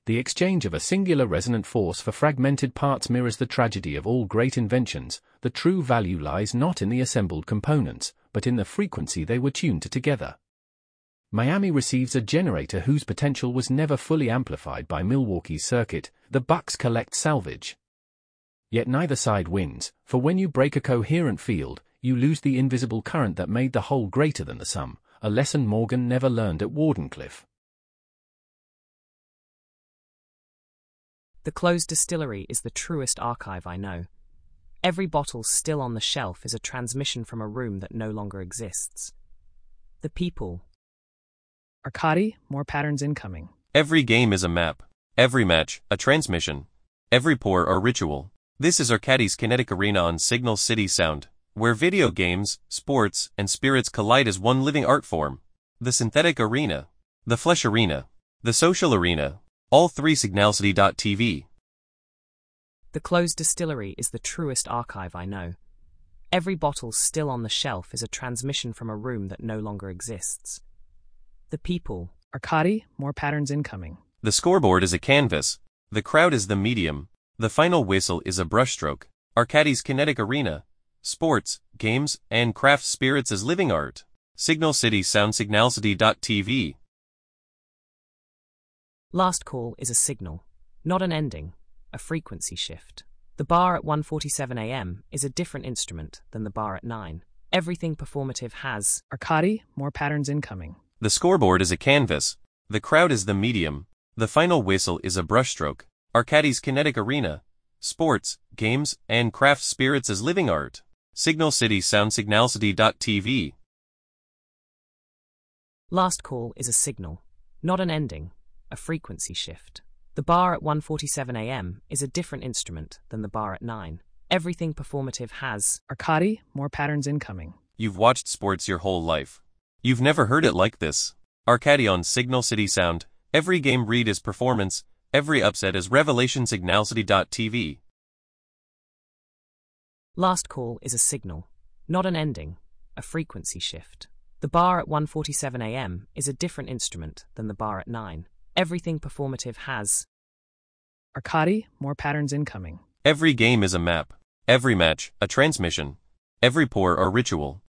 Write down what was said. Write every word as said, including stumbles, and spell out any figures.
The exchange of a singular resonant force for fragmented parts mirrors the tragedy of all great inventions. The true value lies not in the assembled components, but in the frequency they were tuned together. Miami receives a generator whose potential was never fully amplified by Milwaukee's circuit. The Bucks collect salvage. Yet neither side wins, for when you break a coherent field, you lose the invisible current that made the whole greater than the sum, a lesson Morgan never learned at Wardenclyffe. The closed distillery is the truest archive I know. Every bottle still on the shelf is a transmission from a room that no longer exists. The people. Arcadi, more patterns incoming. Every game is a map. Every match, a transmission. Every pour a ritual. This is Arcadi's Kinetic Arena on Signal City Sound, where video games, sports, and spirits collide as one living art form. The synthetic arena. The flesh arena. The social arena. All three signalcity dot t v. The closed distillery is the truest archive I know. Every bottle still on the shelf is a transmission from a room that no longer exists. The people. Arcadi, more patterns incoming. The scoreboard is a canvas. The crowd is the medium. The final whistle is a brushstroke. Arcadi's Kinetic Arena. Sports, games, and craft spirits as living art. Signal City Sound signalcity dot t v. Last call is a signal, not an ending, a frequency shift. The bar at one forty-seven a m is a different instrument than the bar at nine. Everything performative has. Arcadi, more patterns incoming. The scoreboard is a canvas. The crowd is the medium. The final whistle is a brushstroke. Arcadi's Kinetic Arena. Sports, games, and craft spirits as living art. Signal City Sound signalcity dot t v. Last call is a signal, not an ending, a frequency shift. The bar at one forty-seven a m is a different instrument than the bar at nine. Everything performative has. Arcadi, more patterns incoming. You've watched sports your whole life. You've never heard it like this. Arcadi on Signal City Sound. Every game read is performance. Every upset is revelation. signalcity dot t v. Last call is a signal, not an ending, a frequency shift. The bar at one forty-seven a m is a different instrument than the bar at nine. Everything performative has. Arcadi, more patterns incoming. Every game is a map. Every match, a transmission. Every pour a ritual.